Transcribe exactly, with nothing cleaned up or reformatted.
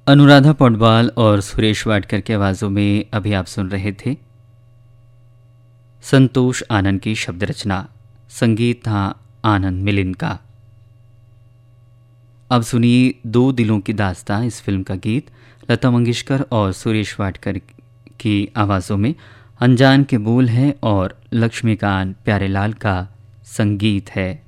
अनुराधा पौडवाल और सुरेश वाडकर की आवाज़ों में अभी आप सुन रहे थे संतोष आनंद की शब्द रचना, संगीत था आनंद मिलिंद का। अब सुनिए दो दिलों की दास्तां इस फिल्म का गीत लता मंगेशकर और सुरेश वाडकर की आवाज़ों में। अनजान के बोल हैं और लक्ष्मीकांत प्यारेलाल का संगीत है।